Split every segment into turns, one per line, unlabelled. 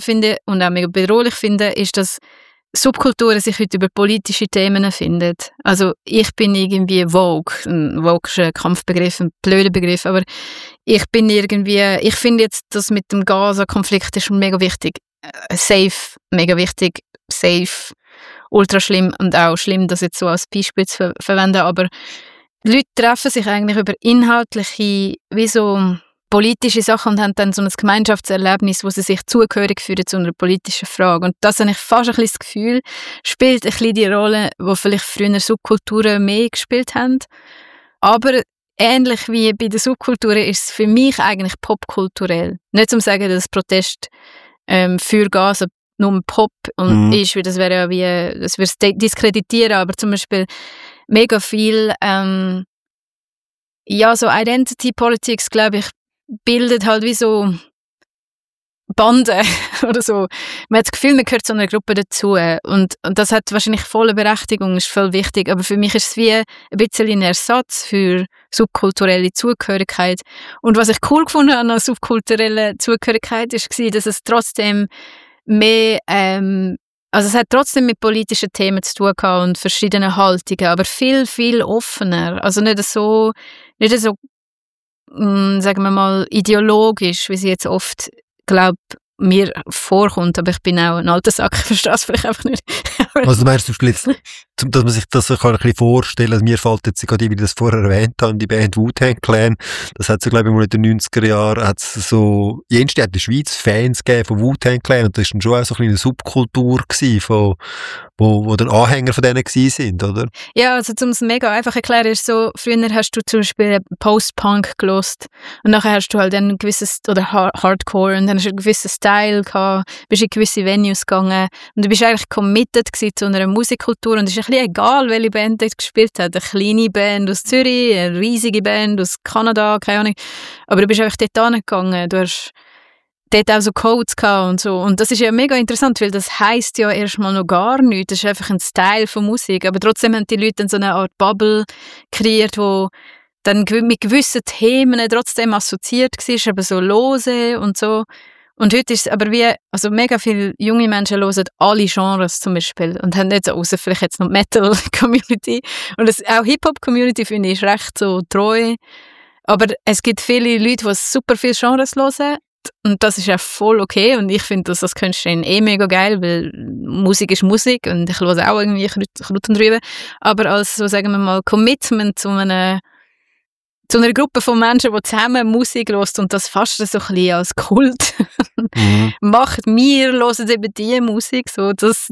finde und auch mega bedrohlich finde, ist, dass Subkulturen sich heute über politische Themen finden. Also ich bin irgendwie Vogue. Vogue ist ein Kampfbegriff, ein blöder Begriff, aber ich finde jetzt, dass mit dem Gaza-Konflikt ist mega wichtig. Safe, mega wichtig, safe, ultra schlimm und auch schlimm, das jetzt so als Beispiel zu verwenden, aber die Leute treffen sich eigentlich über inhaltliche, wie so politische Sachen und haben dann so ein Gemeinschaftserlebnis, wo sie sich zugehörig fühlen zu einer politischen Frage. Und das habe ich fast ein bisschen das Gefühl, spielt ein bisschen die Rolle, wo vielleicht früher Subkulturen mehr gespielt haben. Aber ähnlich wie bei den Subkulturen ist es für mich eigentlich popkulturell. Nicht zum sagen, dass Protest für Gaza nur Pop und ist, weil das wäre ja wie, das würde es diskreditieren, aber zum Beispiel mega viel, so Identity Politics, glaube ich, bildet halt wie so Banden oder so. Man hat das Gefühl, man gehört zu einer Gruppe dazu und das hat wahrscheinlich volle Berechtigung, ist voll wichtig, aber für mich ist es wie ein bisschen ein Ersatz für subkulturelle Zugehörigkeit. Und was ich cool gefunden habe an subkulturelle Zugehörigkeit, war, dass es trotzdem mehr, also es hat trotzdem mit politischen Themen zu tun gehabt und verschiedenen Haltungen, aber viel, viel offener. Also nicht so sagen wir mal, ideologisch, wie sie jetzt oft, glaube mir vorkommt, aber ich bin auch ein alter Sack, ich verstehe es vielleicht einfach nicht.
Also du meinst zum Beispiel jetzt, dass man sich das ein bisschen vorstellen kann, mir fällt jetzt gerade, wie ich das vorher erwähnt habe, die Band Wu-Tang Clan, das hat es, glaube ich, in den 90er Jahren, hat es so, jenste hat in der Schweiz Fans gegeben von Wu-Tang Clan und das war dann schon auch so eine Subkultur gewesen, wo dann Anhänger von denen gewesen sind, oder?
Ja, also um es mega einfach zu erklären, ist so, früher hast du zum Beispiel Post-Punk gelost und nachher hast du halt ein gewisses, oder Hardcore und dann hast du einen gewissen Style gehabt, bist in gewisse Venues gegangen und du bist eigentlich committed gewesen zu einer Musikkultur und es ist ein bisschen egal, welche Band dort gespielt hat. Eine kleine Band aus Zürich, eine riesige Band aus Kanada, keine Ahnung. Aber du bist einfach dort hingegangen, du hast dort auch so Codes gehabt und so. Und das ist ja mega interessant, weil das heisst ja erstmal noch gar nichts. Das ist einfach ein Style von Musik. Aber trotzdem haben die Leute dann so eine Art Bubble kreiert, wo dann mit gewissen Themen trotzdem assoziiert war, aber so lose und so. Und heute ist es aber wie, also mega viele junge Menschen hören alle Genres zum Beispiel und haben nicht so, außer vielleicht jetzt noch Metal-Community. Und auch Hip-Hop-Community finde ich recht so treu. Aber es gibt viele Leute, die super viele Genres hören. Und das ist ja voll okay und ich finde das Künstlerin mega geil, weil Musik ist Musik und ich höre auch irgendwie Kraut und Rüben. Aber als, so sagen wir mal, Commitment zu einer Gruppe von Menschen, die zusammen Musik hören und das fast so ein bisschen als Kult macht, wir hören eben diese Musik, so, das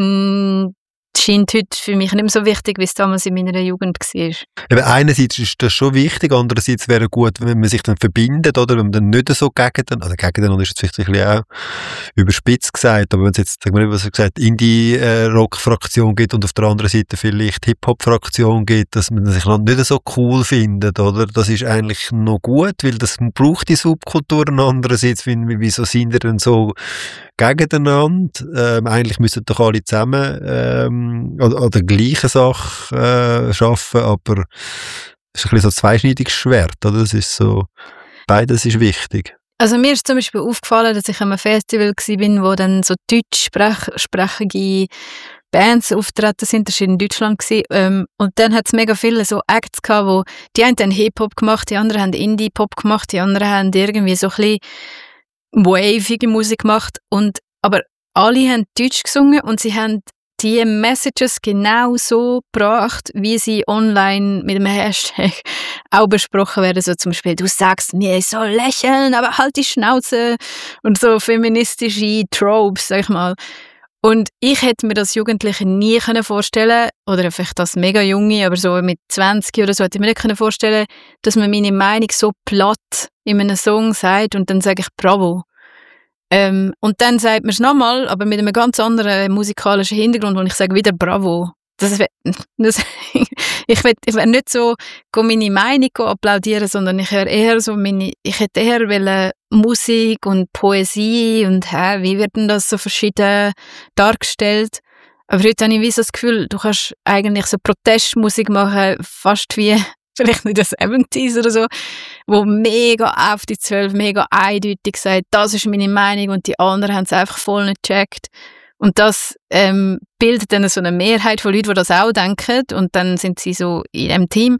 scheint heute für mich nicht mehr so wichtig, wie es damals in meiner Jugend war.
Eben einerseits ist das schon wichtig, andererseits wäre gut, wenn man sich dann verbindet, oder? Wenn man dann nicht so gegeneinander ist jetzt vielleicht ein bisschen auch überspitzt gesagt, aber wenn es jetzt, sagen wir, was gesagt, Indie-Rock-Fraktion gibt und auf der anderen Seite vielleicht Hip-Hop-Fraktion gibt, dass man sich dann nicht so cool findet, oder? Das ist eigentlich noch gut, weil das braucht die Subkulturen. Andererseits, wieso sind die denn so gegeneinander? Eigentlich müssen doch alle zusammen an der gleichen Sache arbeiten, aber es ist ein bisschen so ein zweischneidiges Schwert, oder? Das ist so, beides ist wichtig.
Also mir ist zum Beispiel aufgefallen, dass ich an einem Festival war, wo dann so deutschsprachige Bands auftreten sind, das war in Deutschland. Und dann hat es mega viele so Acts gehabt, wo die einen haben Hip-Hop gemacht, die anderen haben Indie-Pop gemacht, die anderen haben irgendwie so ein bisschen wavige Musik gemacht. Aber alle haben Deutsch gesungen und sie haben die Messages genau so gebracht, wie sie online mit dem Hashtag auch besprochen werden. So zum Beispiel, du sagst mir, ich soll lächeln, aber halt die Schnauze. Und so feministische Tropes, sag ich mal. Und ich hätte mir das Jugendliche nie vorstellen können, oder vielleicht das mega Junge, aber so mit 20 oder so hätte ich mir nicht vorstellen können, dass man meine Meinung so platt in einem Song sagt und dann sage ich Bravo. Und dann sagt man es nochmal, aber mit einem ganz anderen musikalischen Hintergrund und ich sage wieder Bravo. Ich will nicht so meine Meinung applaudieren, sondern ich hätte eher Musik und Poesie und wie wird denn das so verschieden dargestellt. Aber heute habe ich wie so das Gefühl, du kannst eigentlich so Protestmusik machen, fast wie vielleicht nicht das 70s oder so, wo mega auf die 12, mega eindeutig sagt, das ist meine Meinung und die anderen haben es einfach voll nicht gecheckt. Und das bildet dann so eine Mehrheit von Leuten, die das auch denken und dann sind sie so in einem Team.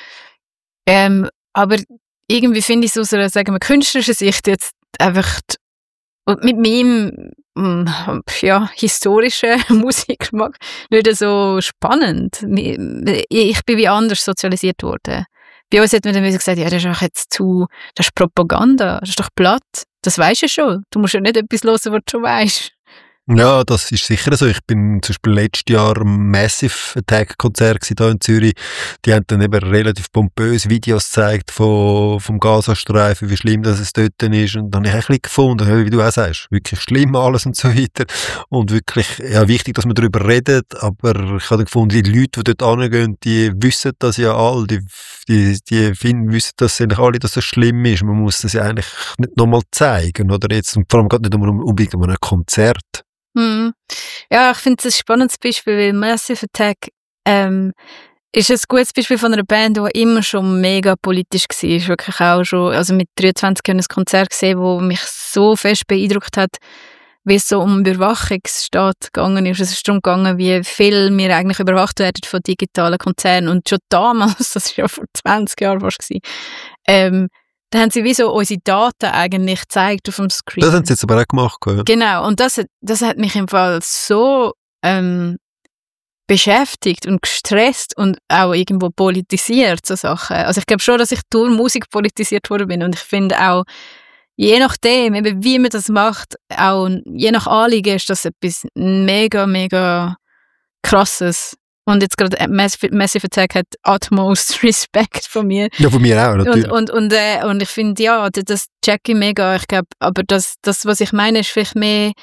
Aber irgendwie finde ich es aus einer, sagen wir, künstlerischen Sicht jetzt einfach und mit meinem historischen Musikgeschmack nicht so spannend. Ich bin wie anders sozialisiert worden. Bei uns hat man dann gesagt, ja, das ist auch jetzt das ist Propaganda, das ist doch platt. Das weisst du schon. Du musst ja nicht etwas hören, was du schon weisst.
Ja, das ist sicher so. Ich bin zum Beispiel letztes Jahr am Massive Attack Konzert hier in Zürich. Die haben dann eben relativ pompös Videos gezeigt vom Gazastreifen, wie schlimm das es dort ist. Und dann habe ich ein bisschen gefunden, wie du auch sagst, wirklich schlimm alles und so weiter. Und wirklich, ja, wichtig, dass man darüber redet. Aber ich habe gefunden, die Leute, die dort hingehen, die wissen das ja alle. Die wissen das eigentlich alle, dass das schlimm ist. Man muss das ja eigentlich nicht nochmal zeigen. Oder jetzt, und vor allem gerade nicht unbedingt um ein Konzert.
Ja, ich finde es ein spannendes Beispiel, weil Massive Attack ist ein gutes Beispiel von einer Band, die immer schon mega politisch war. Wirklich auch schon, also mit 23 Jahren ein Konzert gesehen, das mich so fest beeindruckt hat, wie es so um Überwachungsstaat gegangen ist. Es ist darum gegangen, wie viel wir eigentlich überwacht werden von digitalen Konzernen. Und schon damals, das war ja vor 20 Jahren fast gewesen, da haben sie wie so unsere Daten eigentlich gezeigt auf dem Screen.
Das haben sie jetzt aber auch gemacht. Ja.
Genau, und das hat mich im Fall so beschäftigt und gestresst und auch irgendwo politisiert, so Sachen. Also ich glaube schon, dass ich durch Musik politisiert worden bin und ich finde auch, je nachdem, eben wie man das macht, auch je nach Anliegen ist das etwas mega, mega Krasses. Und jetzt gerade Massive Attack hat utmost Respekt von mir.
Ja, von mir auch, natürlich.
Und ich finde, ja, das check ich mega. Ich glaube, aber das, was ich meine, ist vielleicht mehr,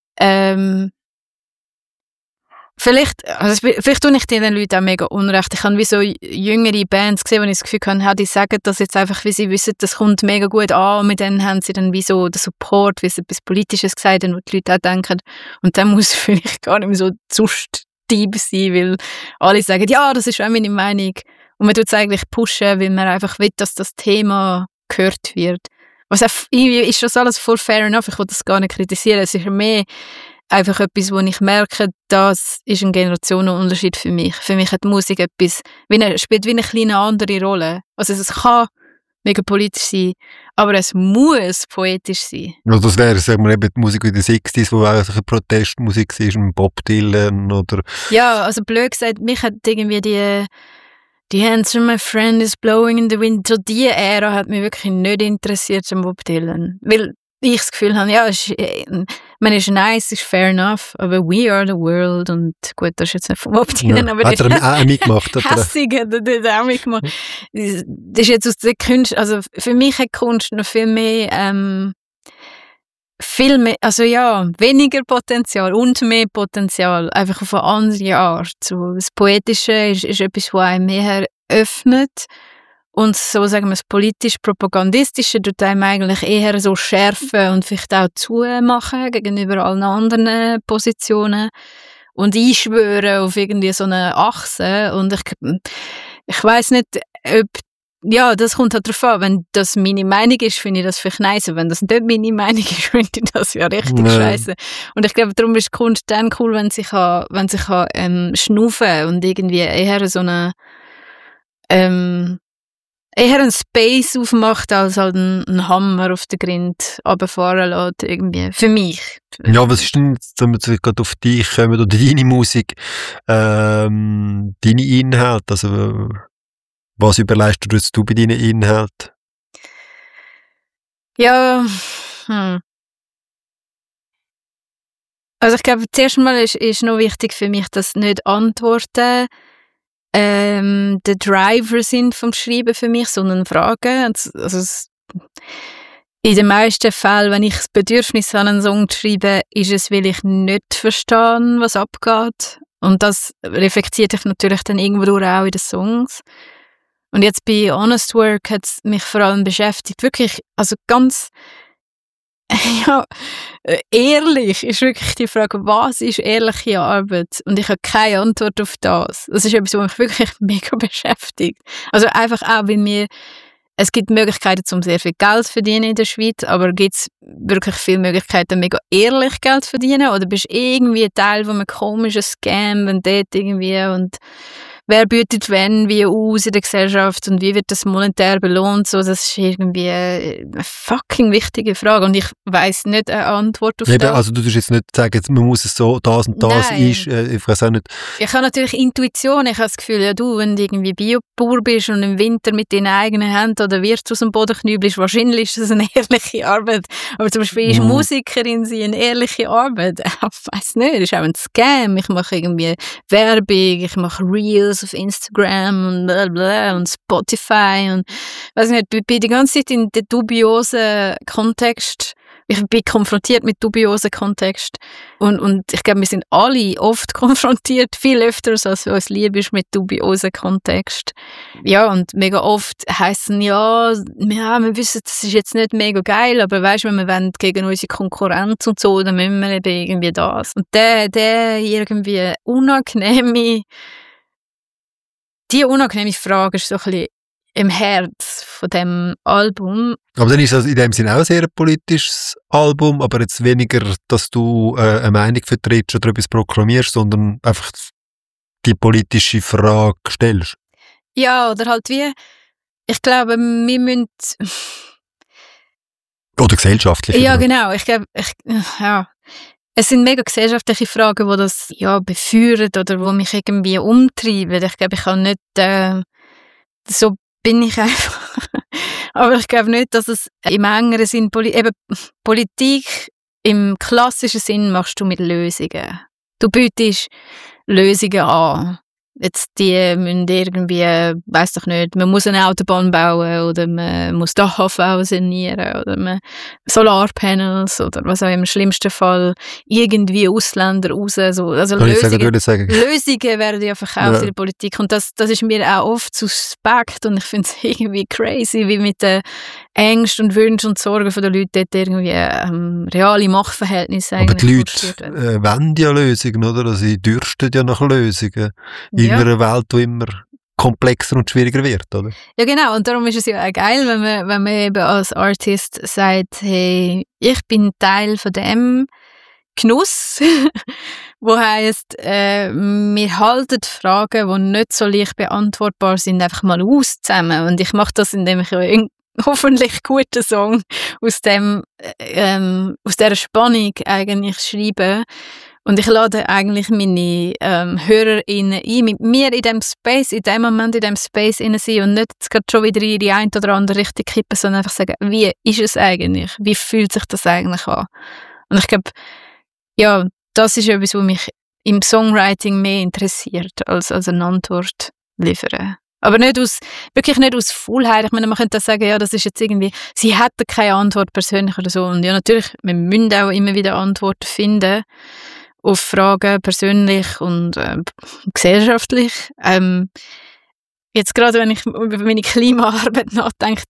vielleicht tue ich den Leuten auch mega unrecht. Ich habe wie so jüngere Bands gesehen, wo ich das Gefühl habe, die sagen das jetzt einfach, wie sie wissen, das kommt mega gut an. Mit denen haben sie dann wie so den Support, wie sie etwas Politisches gesagt haben, wo die Leute auch denken. Und dann muss vielleicht gar nicht mehr so zust sein, weil alle sagen, ja, das ist auch meine Meinung. Und man tut es eigentlich pushen, weil man einfach will, dass das Thema gehört wird. Was irgendwie ist das alles voll fair enough. Ich will das gar nicht kritisieren. Es ist mehr einfach etwas, wo ich merke, das ist ein Generationenunterschied für mich. Für mich hat Musik etwas, spielt wie eine kleine andere Rolle. Also es kann mega politisch sein, aber es muss poetisch sein.
Also das wäre, sagen wir, eben die Musik in den 60s, wo eigentlich eine Protestmusik war, mit Bob Dylan oder...
Ja, also blöd gesagt, mich hat irgendwie die Answer My Friend is Blowing in the Wind, so die Ära hat mich wirklich nicht interessiert an Bob Dylan. Weil ich das Gefühl habe, ja, man ist nice, ist fair enough, aber we are the world und gut, das ist jetzt nicht vom Bob Dylan,
ja,
aber
hat er auch mitgemacht.
Hässig hat er auch mitgemacht. Das ist jetzt aus der Kunst, also für mich hat Kunst noch viel mehr, also ja, weniger Potenzial und mehr Potenzial, einfach auf eine andere Art. So, das Poetische ist etwas, was einem mehr öffnet. Und so, sagen wir, das politisch-propagandistische tut einem eigentlich eher so schärfen und vielleicht auch zumachen gegenüber allen anderen Positionen und einschwören auf irgendwie so eine Achse. Und ich weiss nicht, ob, ja, das kommt halt drauf an. Wenn das meine Meinung ist, finde ich das vielleicht nice. Wenn das nicht meine Meinung ist, finde ich das ja richtig scheiße. Und ich glaube, darum ist Kunst dann cool, wenn sie schnaufen und irgendwie eher so eine, eher einen Space aufmacht, als halt einen Hammer auf den Grind runterfahren lässt, irgendwie. Für mich.
Ja, was ist denn, wenn wir gerade auf dich kommen, oder deine Musik, deine Inhalte, also was überleistest du bei deinen Inhalten?
Ja, Also ich glaube, zuerst mal ist noch wichtig für mich, dass nicht Antworten der Driver sind vom Schreiben für mich, sondern Fragen. Also in den meisten Fällen, wenn ich das Bedürfnis habe, einen Song zu schreiben, ist es, weil ich nicht verstehe, was abgeht. Und das reflektiert sich natürlich dann irgendwo auch in den Songs. Und jetzt bei Honest Work hat es mich vor allem beschäftigt, wirklich, also ganz Ja, ehrlich ist wirklich die Frage, was ist ehrliche Arbeit? Und ich habe keine Antwort auf das. Das ist etwas, was mich wirklich mega beschäftigt. Also einfach auch, weil es gibt Möglichkeiten, um sehr viel Geld zu verdienen in der Schweiz, aber gibt es wirklich viele Möglichkeiten, mega ehrlich Geld zu verdienen? Oder bist du irgendwie Teil von einem komischen Scam und dort irgendwie und wer bietet wenn, wie aus in der Gesellschaft und wie wird das monetär belohnt? So, das ist irgendwie eine fucking wichtige Frage und ich weiss nicht eine Antwort auf das.
Also du tust jetzt nicht sagen, man muss es so, das und das ist, ich weiß auch nicht.
Ich habe natürlich Intuition, ich habe das Gefühl, ja du, wenn du irgendwie Biobauer bist und im Winter mit deinen eigenen Händen oder Wirt aus dem Boden knübelst, wahrscheinlich ist das eine ehrliche Arbeit. Aber zum Beispiel ist Musikerin sie eine ehrliche Arbeit? Ich weiss nicht, das ist auch ein Scam. Ich mache irgendwie Werbung, ich mache Reels auf Instagram und blablabla und Spotify und weiß nicht, ich bin die ganze Zeit in den dubiosen Kontext. Ich bin konfrontiert mit dubiosen Kontext und ich glaube, wir sind alle oft konfrontiert, viel öfter als uns lieb ist mit dubiosen Kontext. Ja, und mega oft heissen ja, wir wissen, das ist jetzt nicht mega geil, aber weißt, wenn wir wollen gegen unsere Konkurrenz und so, dann müssen wir eben irgendwie das. Und der irgendwie die unangenehme Frage ist so ein bisschen im Herz von dem Album.
Aber dann ist das in dem Sinne auch ein sehr politisches Album, aber jetzt weniger, dass du eine Meinung vertrittst oder etwas proklamierst, sondern einfach die politische Frage stellst.
Ja, oder halt wie, ich glaube, wir müssen...
Oder gesellschaftlich.
Ja, genau. Ich glaube, es sind mega gesellschaftliche Fragen, die das befeuern oder die mich irgendwie umtreiben. Ich glaube, ich kann nicht... so bin ich einfach. Aber ich glaube nicht, dass es im engeren Sinn Politik im klassischen Sinn machst du mit Lösungen. Du bietest Lösungen an. Jetzt die müssen irgendwie, weiss doch nicht, man muss eine Autobahn bauen oder man muss Dach sanieren oder Solarpanels oder was auch im schlimmsten Fall irgendwie Ausländer raus. So. Also Lösungen werden ja verkauft in der Politik und das ist mir auch oft suspekt und ich finde es irgendwie crazy, wie mit den Ängsten und Wünschen und Sorgen der Leute dort irgendwie reale Machtverhältnisse
aber die Leute wollen ja Lösungen, oder? Also sie dürsten ja nach Lösungen. In einer Welt, die immer komplexer und schwieriger wird, oder? Ja,
genau. Und darum ist es ja auch geil, wenn man eben als Artist sagt, hey, ich bin Teil von dem Genuss, wo heisst, wir halten Fragen, die nicht so leicht beantwortbar sind, einfach mal aus zusammen. Und ich mache das, indem ich hoffentlich guten Song aus dieser Spannung eigentlich schreibe. Und ich lade eigentlich meine HörerInnen ein, mit mir in dem Space, in dem Moment in dem Space sein und nicht gerade schon wieder in die eine oder andere Richtung kippen, sondern einfach sagen, wie ist es eigentlich? Wie fühlt sich das eigentlich an? Und ich glaube, ja, das ist etwas, was mich im Songwriting mehr interessiert, als eine Antwort liefern. Aber wirklich nicht aus Faulheit. Ich meine, man könnte sagen, ja, das ist jetzt irgendwie, sie hätten keine Antwort persönlich oder so. Und ja, natürlich, wir müssen auch immer wieder Antworten finden auf Fragen persönlich und gesellschaftlich. Jetzt gerade, wenn ich über meine Klimaarbeit nachdenke,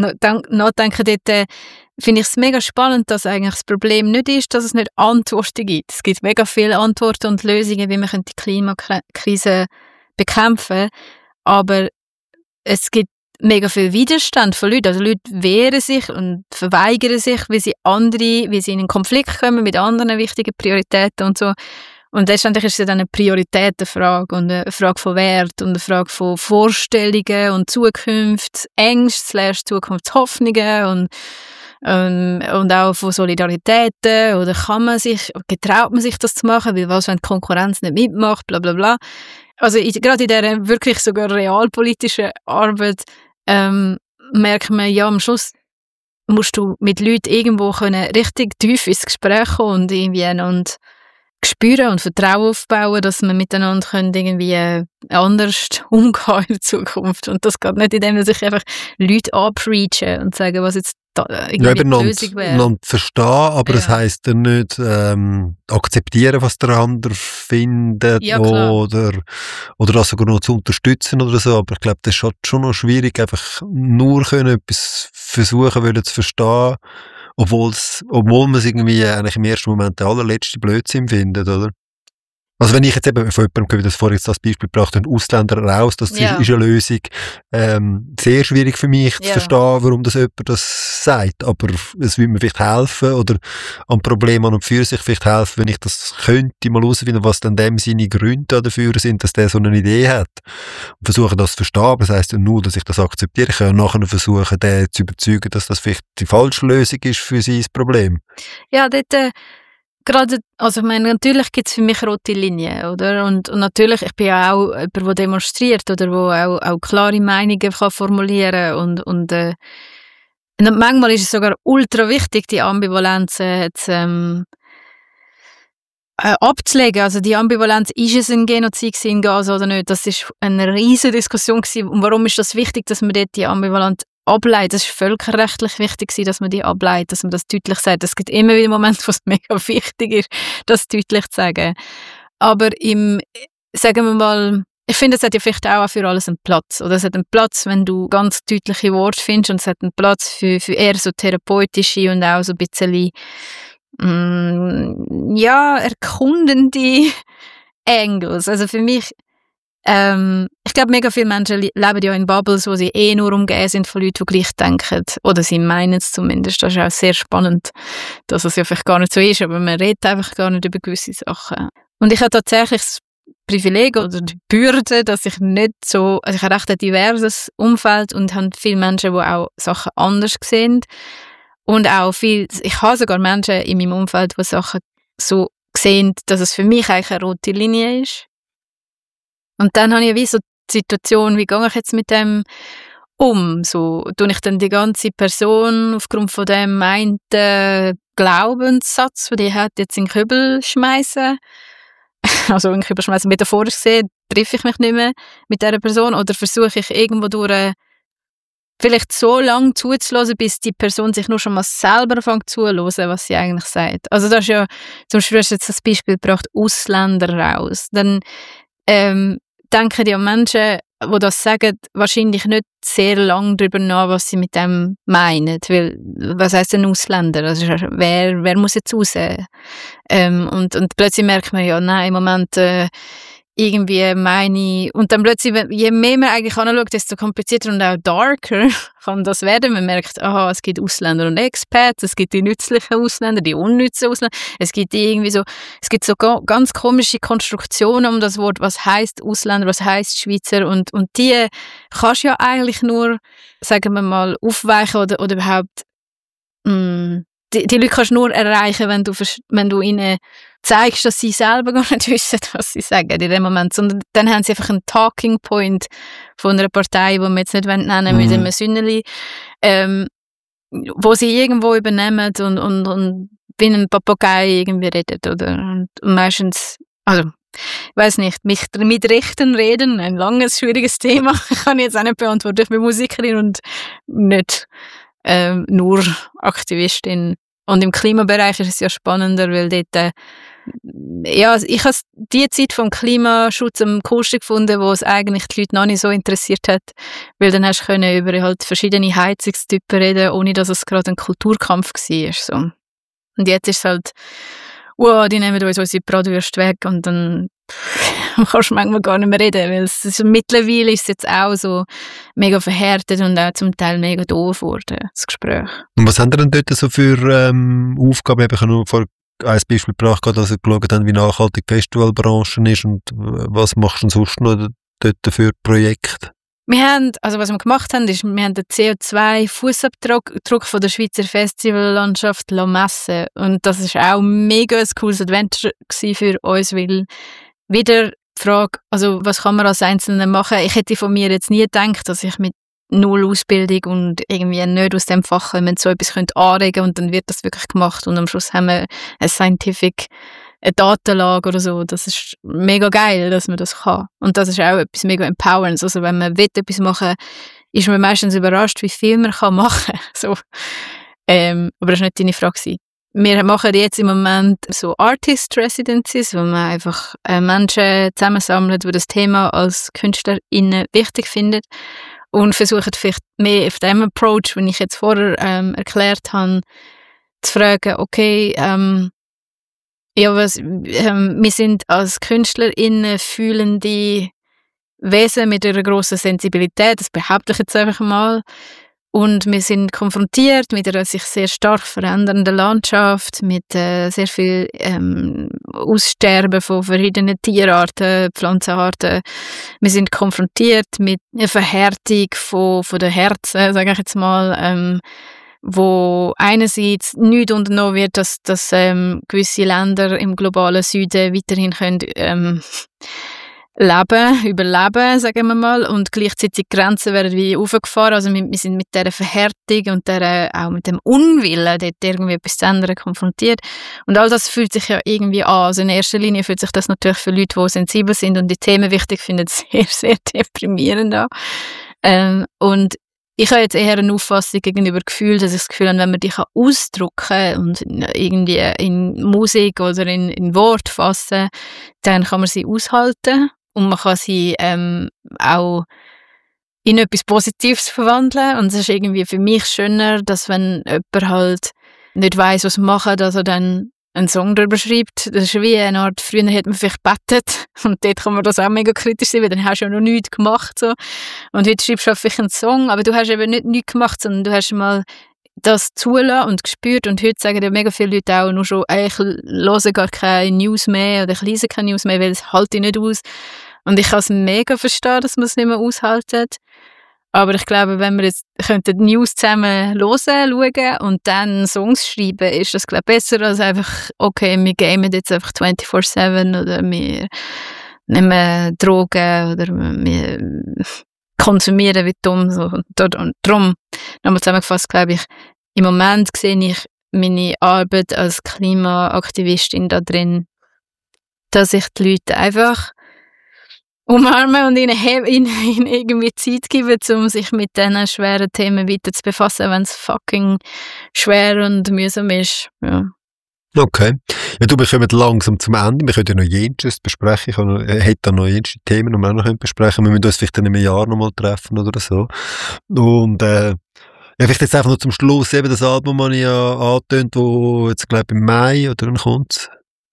dort finde ich es mega spannend, dass eigentlich das Problem nicht ist, dass es nicht Antworten gibt. Es gibt mega viele Antworten und Lösungen, wie man die Klimakrise bekämpfen kann. Aber es gibt mega viel Widerstand von Leuten. Also Leute wehren sich und verweigern sich, weil sie in einen Konflikt kommen mit anderen wichtigen Prioritäten und so. Und letztendlich ist es dann eine Prioritätenfrage und eine Frage von Wert und eine Frage von Vorstellungen und Zukunftsängste / Zukunftshoffnungen und auch von Solidaritäten oder getraut man sich das zu machen, weil was, wenn die Konkurrenz nicht mitmacht, bla bla bla. Also gerade in dieser wirklich sogar realpolitischen Arbeit merkt man, ja, am Schluss musst du mit Leuten irgendwo richtig tief ins Gespräch kommen und irgendwie einander spüren und Vertrauen aufbauen, dass man miteinander irgendwie anders umgehen in der Zukunft. Und das geht nicht, indem sich einfach Leute anpreachen und sagen, was jetzt irgendwie die Lösung wäre.
Einander verstehen, aber es heisst dann nicht akzeptieren, was der andere findet, oder das sogar noch zu unterstützen oder so. Aber ich glaube, das ist schon noch schwierig, einfach nur etwas versuchen wollen zu verstehen obwohl man es irgendwie eigentlich im ersten Moment der allerletzte Blödsinn findet, oder? Also wenn ich jetzt eben von jemandem, das vorhin das Beispiel gebracht habe, Ausländer raus, das ist eine Lösung, sehr schwierig für mich zu verstehen, warum das jemand das sagt, aber es würde mir vielleicht helfen oder am Problem an und für sich vielleicht helfen, wenn ich das könnte, mal herausfinden, was dann dem seine Gründe dafür sind, dass der so eine Idee hat und versuchen das zu verstehen, aber das heisst ja nur, dass ich das akzeptiere, ich kann nachher versuchen, den zu überzeugen, dass das vielleicht die falsche Lösung ist für sein Problem.
Ja, dort gerade, also ich meine, natürlich gibt es für mich rote Linien, oder? Und natürlich, ich bin ja auch jemand, der demonstriert oder der auch klare Meinungen kann formulieren und manchmal ist es sogar ultra wichtig, die Ambivalenzen jetzt, abzulegen. Also die Ambivalenz, ist es ein Genozid in Gaza oder nicht? Das ist eine riesige Diskussion gewesen. Und warum ist das wichtig, dass man dort die Ambivalenz ableitet? Das ist völkerrechtlich wichtig, dass man die ableitet, dass man das deutlich sagt. Es gibt immer wieder Momente, wo es mega wichtig ist, das deutlich zu sagen. Aber sagen wir mal, ich finde, es hat ja vielleicht auch für alles einen Platz. Oder es hat einen Platz, wenn du ganz deutliche Worte findest, und es hat einen Platz für eher so therapeutische und auch so ein bisschen erkundende Angles. Also für mich, ich glaube, mega viele Menschen leben ja in Bubbles, wo sie nur umgeben sind von Leuten, die gleich denken. Oder sie meinen es zumindest. Das ist auch sehr spannend, dass es ja vielleicht gar nicht so ist, aber man redet einfach gar nicht über gewisse Sachen. Und ich habe tatsächlich das Privileg oder die Bürde, dass ich nicht so, also ich habe recht ein diverses Umfeld und habe viele Menschen, die auch Sachen anders sehen. Und auch ich habe sogar Menschen in meinem Umfeld, die Sachen so sehen, dass es für mich eigentlich eine rote Linie ist. Und dann habe ich wie so die Situation, wie gehe ich jetzt mit dem um? So, tue ich dann die ganze Person aufgrund von dem einen Glaubenssatz, den die hat, jetzt in den Kübel schmeißen? Also in den Kübel schmeißen, metaphorisch gesehen, treffe ich mich nicht mehr mit dieser Person, oder versuche ich irgendwo durch vielleicht so lange zuzulassen, bis die Person sich nur schon mal selber anfängt zuzuhören, was sie eigentlich sagt. Also das ist ja, zum Beispiel hast du jetzt das Beispiel gebracht, Ausländer raus. Dann denken die Menschen, die das sagen, wahrscheinlich nicht sehr lange darüber nach, was sie mit dem meinen. Weil, was heisst denn Ausländer? Also, wer muss jetzt raus? Und plötzlich merkt man ja, nein, im Moment irgendwie meine, und dann plötzlich, je mehr man eigentlich anschaut, desto komplizierter und auch darker kann das werden. Man merkt, aha, es gibt Ausländer und Expats, es gibt die nützlichen Ausländer, die unnützen Ausländer, es gibt so ganz komische Konstruktionen um das Wort, was heisst Ausländer, was heisst Schweizer, und die kannst du ja eigentlich nur, sagen wir mal, aufweichen oder überhaupt, die Leute kannst du nur erreichen, wenn du ihnen zeigst, dass sie selber gar nicht wissen, was sie sagen in dem Moment. Sondern dann haben sie einfach einen Talking Point von einer Partei, die wir jetzt nicht nennen mit einem Sünneli, wo sie irgendwo übernehmen und wie ein Papagei irgendwie redet. Oder? Und meistens, also ich weiss nicht, mit Rechten reden, ein langes, schwieriges Thema, kann ich jetzt auch nicht beantworten. Ich bin Musikerin und nicht nur Aktivistin. Und im Klimabereich ist es ja spannender, weil dort, ich habe die Zeit vom Klimaschutz am coolsten gefunden, wo es eigentlich die Leute noch nicht so interessiert hat, weil dann hast du über halt verschiedene Heizungstypen reden, ohne dass es gerade ein Kulturkampf war. So. Und jetzt ist es halt, wow, die nehmen uns unsere Bratwürste weg und dann kannst du manchmal gar nicht mehr reden, weil mittlerweile ist es jetzt auch so mega verhärtet und auch zum Teil mega doof geworden, das Gespräch.
Und was haben ihr denn dort so für Aufgaben? Ich habe nur vor ein Beispiel gebracht, dass ihr geschaut habt, wie nachhaltig die Festivalbranche ist, und was machst du denn sonst noch dort für Projekte?
Was wir gemacht haben, ist, wir haben den CO2-Fußabdruck von der Schweizer Festivallandschaft messen. Und das ist auch mega ein cooles Adventure für uns, weil wieder die Frage, also was kann man als Einzelne machen? Ich hätte von mir jetzt nie gedacht, dass ich mit null Ausbildung und irgendwie nicht aus dem Fach so etwas anregen könnte, und dann wird das wirklich gemacht und am Schluss haben wir eine Datenlage oder so. Das ist mega geil, dass man das kann. Und das ist auch etwas mega Empowerndes. Also wenn man etwas machen will, ist man meistens überrascht, wie viel man machen kann. So. Aber das war nicht deine Frage. Wir machen jetzt im Moment so Artist-Residencies, wo man einfach Menschen zusammensammelt, die das Thema als KünstlerInnen wichtig finden, und versuchen vielleicht mehr auf dem Approach, den ich jetzt vorher erklärt habe, zu fragen, okay, wir sind als KünstlerInnen fühlende Wesen mit einer grossen Sensibilität, das behaupte ich jetzt einfach mal. Und wir sind konfrontiert mit einer sich sehr stark verändernden Landschaft, mit sehr viel Aussterben von verschiedenen Tierarten, Pflanzenarten. Wir sind konfrontiert mit einer Verhärtung von den Herzen, sage ich jetzt mal, wo einerseits nicht unternommen wird, dass gewisse Länder im globalen Süden weiterhin können überleben, sagen wir mal, und gleichzeitig die Grenzen werden wie aufgefahren. Also wir sind mit dieser Verhärtung und auch mit dem Unwillen, dort irgendwie etwas zu ändern, konfrontiert. Und all das fühlt sich ja irgendwie an. Also in erster Linie fühlt sich das natürlich für Leute, die sensibel sind und die Themen wichtig finden, sehr, sehr deprimierend an. Und ich habe jetzt eher eine Auffassung gegenüber Gefühl, dass ich das Gefühl habe, wenn man die ausdrücken kann und irgendwie in Musik oder in Wort fassen, dann kann man sie aushalten. Und man kann sie auch in etwas Positives verwandeln. Und es ist irgendwie für mich schöner, dass wenn jemand halt nicht weiss, was machen, dass er dann einen Song darüber schreibt. Das ist wie eine Art, früher hat man vielleicht gebetet und dort kann man das auch mega kritisch sein, weil dann hast du ja noch nichts gemacht. So. Und heute schreibst du vielleicht einen Song, aber du hast eben nicht nichts gemacht, sondern du hast mal das zulassen und gespürt. Und heute sagen ja mega viele Leute auch nur schon, ich höre gar keine News mehr oder ich lese keine News mehr, weil es halte ich nicht aus. Und ich kann es mega verstehen, dass man es nicht mehr aushaltet. Aber ich glaube, wenn wir jetzt die News zusammen hören, schauen und dann Songs schreiben, ist das, glaube ich, besser als einfach, okay, wir gamen jetzt einfach 24/7 oder wir nehmen Drogen oder wir konsumieren wie dumm. So. Und darum, nochmal zusammengefasst, glaube ich, im Moment sehe ich meine Arbeit als Klimaaktivistin da drin, dass ich die Leute einfach umarmen und ihnen irgendwie Zeit geben, um sich mit diesen schweren Themen weiter zu befassen, wenn es fucking schwer und mühsam ist. Ja.
Okay. Ja, wir kommen langsam zum Ende. Wir können ja noch jenes besprechen. Ich hätte da noch jenes Themen, die wir auch noch besprechen können. Wir müssen uns vielleicht in einem Jahr noch mal treffen oder so. Und ja, vielleicht jetzt einfach noch zum Schluss eben das Album, das ich ja angetönt, wo jetzt, glaube ich, im Mai oder dann kommt.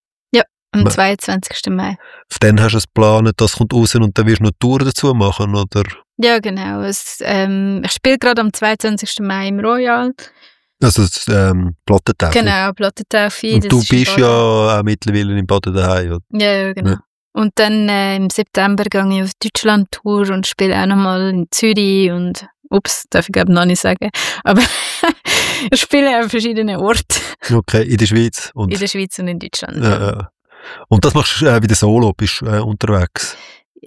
Am 22. Mai.
Auf den hast du es geplant, das kommt raus und dann wirst du noch eine Tour dazu machen, oder?
Ja, genau. Ich spiele gerade am 22. Mai im Royal.
Also das Plattentaufe.
Genau, Plattentaufe.
Und du bist ja auch mittlerweile in Baden daheim, oder?
Ja, genau. Ja. Und dann im September gehe ich auf Deutschland-Tour und spiele auch nochmal in Zürich und darf ich glaube noch nicht sagen. Aber ich spiele an verschiedenen Orten.
Okay, in der Schweiz?
In der Schweiz und in Deutschland.
Ja. Und das machst du wieder solo, bist unterwegs?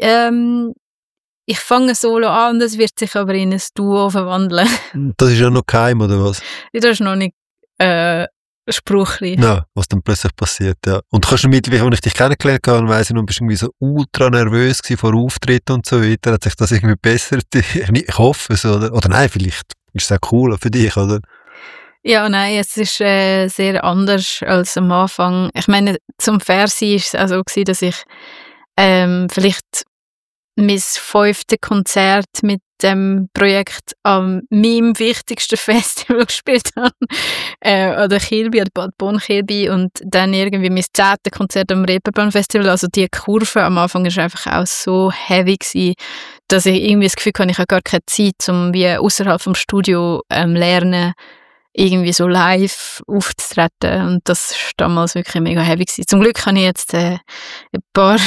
Ich fange solo an und es wird sich aber in ein Duo verwandeln.
Das ist ja noch geheim, oder was?
Das ist noch nicht spruchreich.
Ja, was dann plötzlich passiert, ja. Und kannst du mittlerweile, als ich dich kennengelernt habe, weiss ich noch, bist du irgendwie so ultra nervös gewesen vor Auftritten und so weiter. Hat sich das irgendwie bessert? Ich hoffe es, oder nein, vielleicht ist es auch cool für dich, oder?
Ja, nein, es ist sehr anders als am Anfang. Ich meine, zum Fernsehen war es auch so gewesen, dass ich vielleicht mein 5. Konzert mit dem Projekt an meinem wichtigsten Festival gespielt habe. Oder Kilby, oder Bad Bonn-Kilby. Und dann irgendwie mein 10. Konzert am Reeperbahn-Festival. Also die Kurve am Anfang war einfach auch so heavy gewesen, dass ich irgendwie das Gefühl hatte, ich habe gar keine Zeit, um wie außerhalb vom Studio lernen, irgendwie so live aufzutreten. Und das war damals wirklich mega heavy gewesen. Zum Glück kann ich jetzt ein paar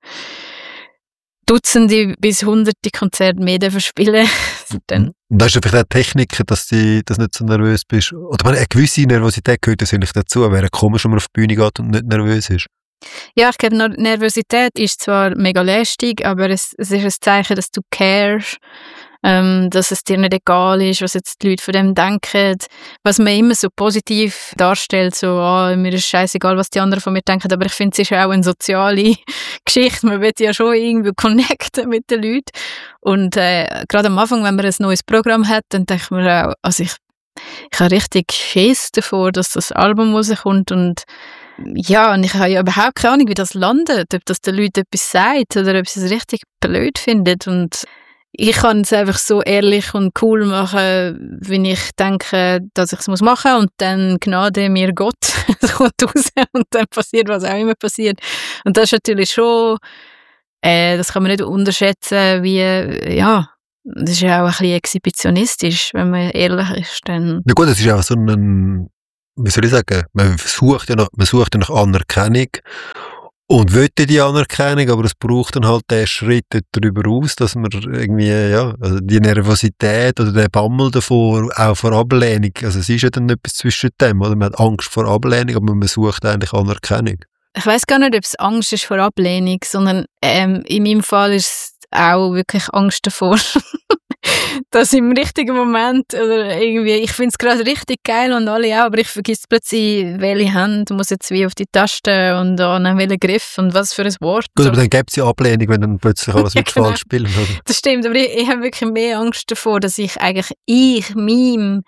Dutzende bis Hunderte Konzerte mehr spielen. Dann.
Und hast du vielleicht auch Techniken, dass du nicht so nervös bist? Oder eine gewisse Nervosität gehört natürlich dazu. Wäre komisch, wenn man auf die Bühne geht und nicht nervös ist.
Ja, ich glaube, Nervosität ist zwar mega lästig, aber es ist ein Zeichen, dass du carest, dass es dir nicht egal ist, was jetzt die Leute von dem denken. Was man immer so positiv darstellt, so, mir ist scheißegal, was die anderen von mir denken, aber ich finde, es ist auch eine soziale Geschichte. Man will ja schon irgendwie connecten mit den Leuten. Und gerade am Anfang, wenn man ein neues Programm hat, dann denkt man auch, also ich habe richtig Schiss davor, dass das Album rauskommt und ja, und ich habe ja überhaupt keine Ahnung, wie das landet, ob das den Leuten etwas sagt oder ob sie es richtig blöd findet und ich kann es einfach so ehrlich und cool machen, wie ich denke, dass ich es machen muss. Und dann Gnade mir Gott, es kommt raus und dann passiert, was auch immer passiert. Und das ist natürlich schon, das kann man nicht unterschätzen, wie, ja, das ist ja auch ein bisschen exhibitionistisch, wenn man ehrlich ist. Dann
Na gut, das ist auch so ein, wie soll ich sagen, man sucht ja nach Anerkennung und will die Anerkennung, aber es braucht dann halt den Schritt darüber aus, dass man irgendwie, ja, also die Nervosität oder der Bammel davor, auch vor Ablehnung, also es ist ja dann etwas zwischen dem, oder man hat Angst vor Ablehnung, aber man sucht eigentlich Anerkennung.
ich weiss gar nicht, ob es Angst ist vor Ablehnung, sondern in meinem Fall ist es auch wirklich Angst davor, dass im richtigen Moment oder irgendwie, ich finde es gerade richtig geil und alle auch, aber ich vergesse plötzlich, welche Hand muss jetzt wie auf die Taste und an welchen Griff und was für ein Wort.
Gut, aber dann gibt es ja Ablehnung, wenn dann plötzlich alles
Ja,
mit falsch spielen. Oder?
Das stimmt, aber ich habe wirklich mehr Angst davor, dass ich meinem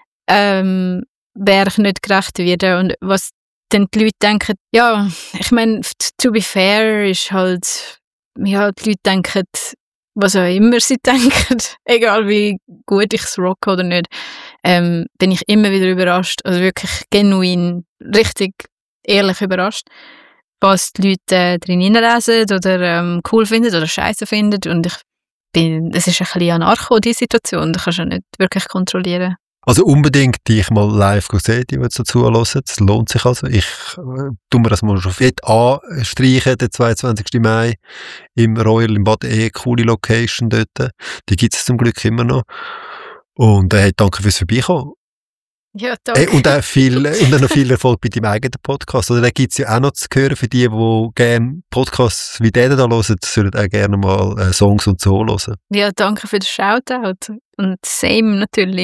Werk nicht gerecht werde und was dann die Leute denken, ja, ich meine, to be fair ist halt, ja, die Leute denken, was auch immer sie denken, egal wie gut ich es rocke oder nicht, bin ich immer wieder überrascht, also wirklich genuin, richtig ehrlich überrascht, was die Leute drin hineinlesen oder cool finden oder scheiße finden und es ist ein bisschen Anarcho, die Situation, das kannst du nicht wirklich kontrollieren.
Also unbedingt dich mal live sehen, die jetzt dazu hören. Das lohnt sich also. Ich tu mir das mal schon fett anstreichen, den 22. Mai im Royal in Bad coole Location dort. Die gibt es zum Glück immer noch. Und danke fürs Vorbeikommen.
Ja, danke.
Und auch noch viel Erfolg bei deinem eigenen Podcast. Oder den gibt es ja auch noch zu hören für die gerne Podcasts wie den da hören, sollen auch gerne mal Songs und so hören.
Ja, danke für den Shoutout. Und same natürlich.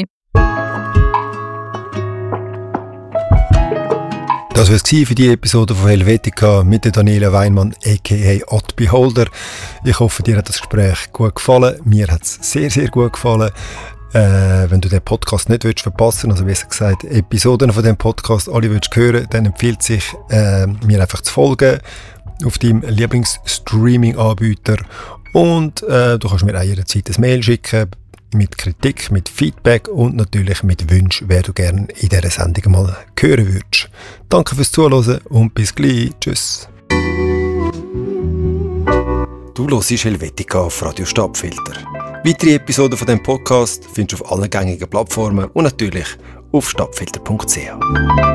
Das war es für die Episode von Helvetica mit der Daniela Weinmann a.k.a. Odd Beholder. Ich hoffe, dir hat das Gespräch gut gefallen. Mir hat es sehr, sehr gut gefallen. Wenn du den Podcast nicht verpassen willst, also wie gesagt, Episoden von dem Podcast alle willst hören, dann empfiehlt sich, mir einfach zu folgen auf deinem Lieblingsstreaming-Anbieter. Und du kannst mir auch jederzeit ein Mail schicken mit Kritik, mit Feedback und natürlich mit Wünschen, wer du gerne in dieser Sendung mal hören würdest. Danke fürs Zuhören und bis gleich. Tschüss. Du hörst Helvetica auf Radio Stadtfilter. Weitere Episoden von diesem Podcast findest du auf allen gängigen Plattformen und natürlich auf stadtfilter.ch.